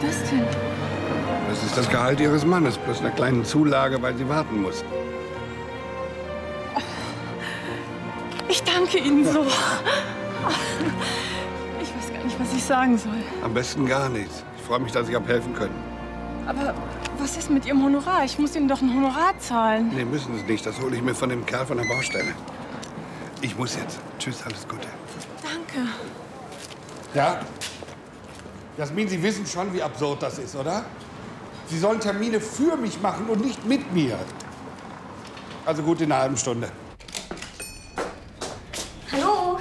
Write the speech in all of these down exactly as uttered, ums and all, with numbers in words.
das denn? Das ist das Gehalt Ihres Mannes, plus einer kleinen Zulage, weil Sie warten mussten. Ich danke Ihnen so. Ich weiß gar nicht, was ich sagen soll. Am besten gar nichts. Ich freue mich, dass ich habe helfen können. Aber was ist mit Ihrem Honorar? Ich muss Ihnen doch ein Honorar zahlen. Nee, müssen Sie nicht. Das hole ich mir von dem Kerl von der Baustelle. Ich muss jetzt. Tschüss, alles Gute. Danke. Ja? Jasmin, Sie wissen schon, wie absurd das ist, oder? Sie sollen Termine für mich machen und nicht mit mir. Also gut, in einer halben Stunde. Hallo?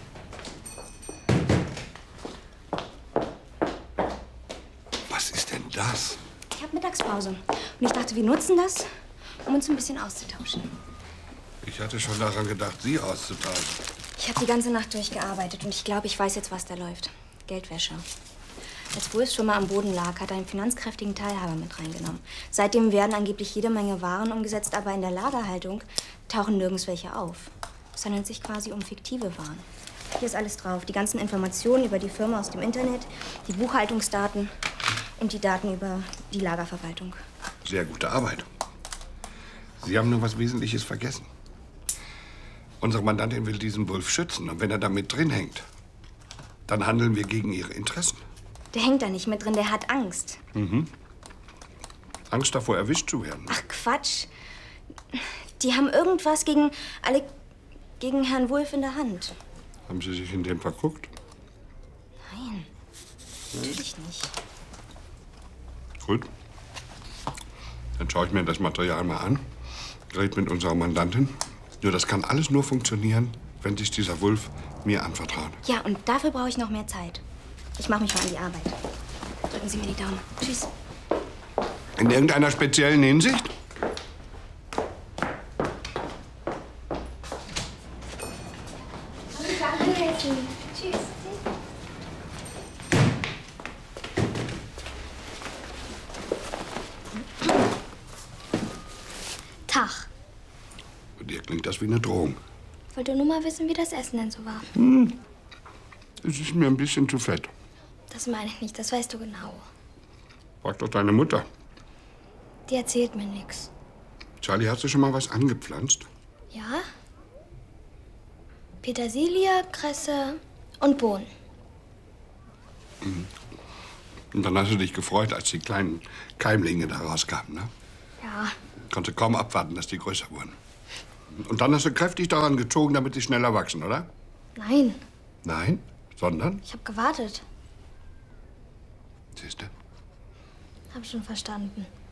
Was ist denn das? Ich habe Mittagspause. Und ich dachte, wir nutzen das, um uns ein bisschen auszutauschen. Ich hatte schon daran gedacht, Sie auszutauschen. Ich habe die ganze Nacht durchgearbeitet und ich glaube, ich weiß jetzt, was da läuft. Geldwäsche. Als Wulff schon mal am Boden lag, hat er einen finanzkräftigen Teilhaber mit reingenommen. Seitdem werden angeblich jede Menge Waren umgesetzt, aber in der Lagerhaltung tauchen nirgends welche auf. Es handelt sich quasi um fiktive Waren. Hier ist alles drauf. Die ganzen Informationen über die Firma aus dem Internet, die Buchhaltungsdaten und die Daten über die Lagerverwaltung. Sehr gute Arbeit. Sie haben nur was Wesentliches vergessen. Unsere Mandantin will diesen Wulff schützen. Und wenn er da mit drin hängt, dann handeln wir gegen ihre Interessen. Der hängt da nicht mit drin, der hat Angst. Mhm. Angst davor, erwischt zu werden. Ach, Quatsch. Die haben irgendwas gegen alle, gegen Herrn Wulff in der Hand. Haben Sie sich in den verguckt? Nein, natürlich nicht. Gut. Dann schaue ich mir das Material mal an. Rede mit unserer Mandantin. Nur das kann alles nur funktionieren, wenn sich dieser Wulff mir anvertraut. Ja, und dafür brauche ich noch mehr Zeit. Ich mache mich mal an die Arbeit. Drücken Sie mir die Daumen. Tschüss. In irgendeiner speziellen Hinsicht? Tschüss. Tag. Und dir klingt das wie eine Drohung. Ich wollte nur mal wissen, wie das Essen denn so war. Hm. Es ist mir ein bisschen zu fett. Das meine ich nicht, das weißt du genau. Frag doch deine Mutter. Die erzählt mir nichts. Charlie, hast du schon mal was angepflanzt? Ja? Petersilie, Kresse und Bohnen. Mhm. Und dann hast du dich gefreut, als die kleinen Keimlinge da rauskamen, ne? Ja. Konnte kaum abwarten, dass die größer wurden. Und dann hast du kräftig daran gezogen, damit sie schneller wachsen, oder? Nein, Nein, sondern? ich habe gewartet. Siehst du? Hab schon verstanden.